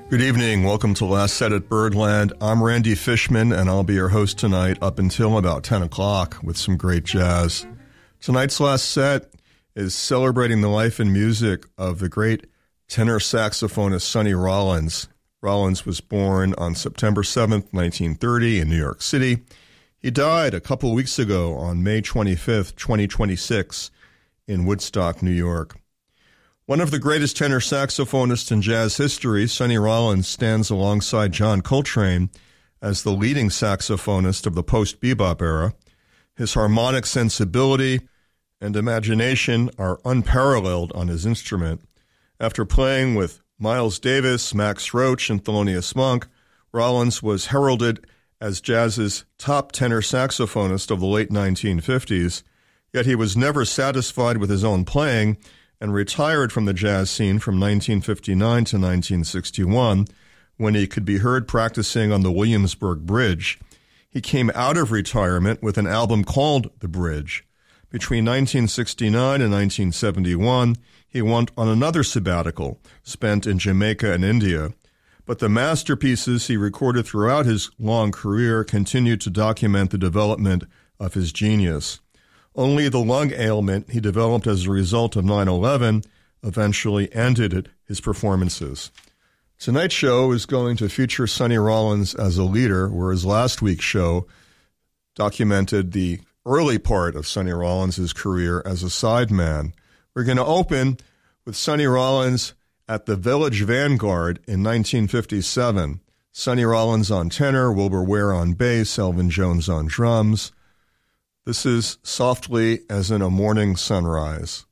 Good evening. Welcome to Last Set at Birdland. I'm Randy Fishman, and I'll be your host tonight up until about 10 o'clock with some great jazz. Tonight's last set is celebrating the life and music of the great tenor saxophonist Sonny Rollins. Rollins was born on September 7th, 1930 in New York City. He died a couple weeks ago on May 25th, 2026 in Woodstock, New York. One of the greatest tenor saxophonists in jazz history, Sonny Rollins stands alongside John Coltrane as the leading saxophonist of the post-bebop era. His harmonic sensibility and imagination are unparalleled on his instrument. After playing with Miles Davis, Max Roach, and Thelonious Monk, Rollins was heralded as jazz's top tenor saxophonist of the late 1950s, yet he was never satisfied with his own playing and retired from the jazz scene from 1959 to 1961, when he could be heard practicing on the Williamsburg Bridge. He came out of retirement with an album called The Bridge. Between 1969 and 1971, he went on another sabbatical, spent in Jamaica and India. But the masterpieces he recorded throughout his long career continued to document the development of his genius. Only the lung ailment he developed as a result of 9/11 eventually ended his performances. Tonight's show is going to feature Sonny Rollins as a leader, whereas last week's show documented the early part of Sonny Rollins' career as a sideman. We're going to open with Sonny Rollins at the Village Vanguard in 1957. Sonny Rollins on tenor, Wilbur Ware on bass, Elvin Jones on drums. This is Softly as in a Morning Sunrise.